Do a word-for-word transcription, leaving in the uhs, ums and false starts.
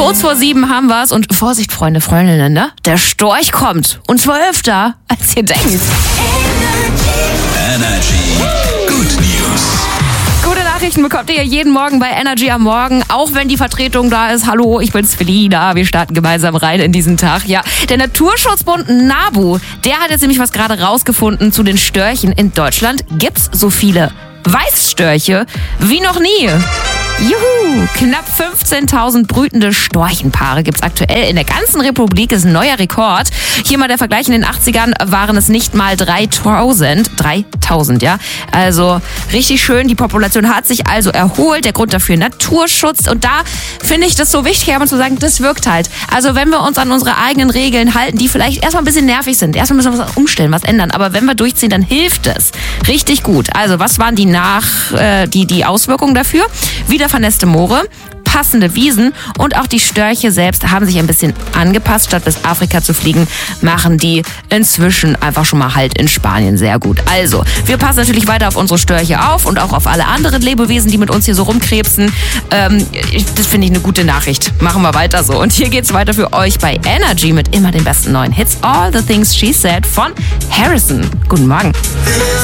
Kurz vor sieben haben wir's und Vorsicht, Freunde, Freundinnen, ne? Der Storch kommt. Und zwar öfter, als ihr denkt. Energy. Good News. Gute Nachrichten bekommt ihr jeden Morgen bei Energy am Morgen, auch wenn die Vertretung da ist. Hallo, ich bin's Felina. Wir starten gemeinsam rein in diesen Tag. Ja, der Naturschutzbund NABU, der hat jetzt nämlich was gerade rausgefunden zu den Störchen. In Deutschland gibt's so viele Weißstörche wie noch nie. Juhu! Knapp fünfzehntausend brütende Storchenpaare gibt's aktuell in der ganzen Republik. Ist ein neuer Rekord. Hier mal der Vergleich. In den achtzigern waren es nicht mal dreitausend. dreitausend, ja. Also richtig schön. Die Population hat sich also erholt. Der Grund dafür Naturschutz. Und da finde ich das so wichtig, aber zu sagen, das wirkt halt. Also wenn wir uns an unsere eigenen Regeln halten, die vielleicht erstmal ein bisschen nervig sind. Erstmal müssen wir was umstellen, was ändern. Aber wenn wir durchziehen, dann hilft es. Richtig gut. Also was waren die Nach, äh, die, die Auswirkungen dafür? Wieder vernässte Moore, passende Wiesen und auch die Störche selbst haben sich ein bisschen angepasst. Statt bis Afrika zu fliegen, machen die inzwischen einfach schon mal Halt in Spanien. Sehr gut. Also, wir passen natürlich weiter auf unsere Störche auf und auch auf alle anderen Lebewesen, die mit uns hier so rumkrebsen. Ähm, das finde ich eine gute Nachricht. Machen wir weiter so. Und hier geht's weiter für euch bei Energy mit immer den besten neuen Hits. All the Things She Said von Harrison. Guten Morgen.